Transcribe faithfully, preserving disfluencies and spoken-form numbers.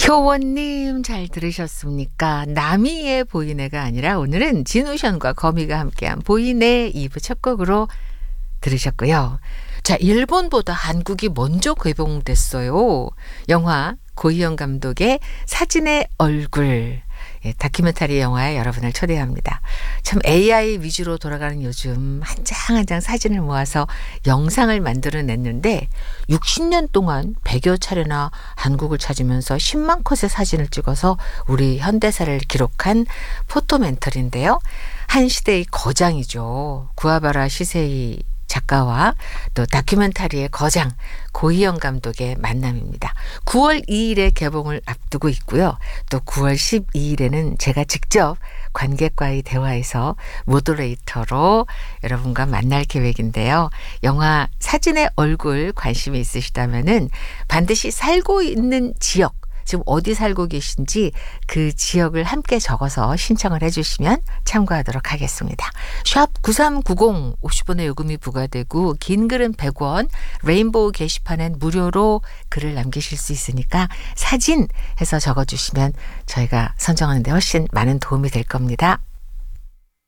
효원님 잘 들으셨습니까? 남이의 보이네가 아니라 오늘은 진우션과 거미가 함께한 보이네 이 부 첫 곡으로 들으셨고요. 자, 일본보다 한국이 먼저 개봉됐어요. 영화 고희영 감독의 사진의 얼굴. 예, 다큐멘터리 영화에 여러분을 초대합니다. 참 에이아이 위주로 돌아가는 요즘 한 장 한 장 사진을 모아서 영상을 만들어냈는데 육십 년 동안 백여 차례나 한국을 찾으면서 십만 컷의 사진을 찍어서 우리 현대사를 기록한 포토멘터리인데요. 한 시대의 거장이죠. 구하바라 시세이 작가와 또 다큐멘터리의 거장 고희영 감독의 만남입니다. 구월 이일에 개봉을 앞두고 있고요. 또 구월 십이일에는 제가 직접 관객과의 대화에서 모더레이터로 여러분과 만날 계획인데요. 영화 사진의 얼굴 관심이 있으시다면은 반드시 살고 있는 지역, 지금 어디 살고 계신지 그 지역을 함께 적어서 신청을 해주시면 참고하도록 하겠습니다. 샵 구삼구공 오십 원의 요금이 부과되고 긴 글은 백 원, 레인보우 게시판엔 무료로 글을 남기실 수 있으니까 사진 해서 적어주시면 저희가 선정하는 데 훨씬 많은 도움이 될 겁니다.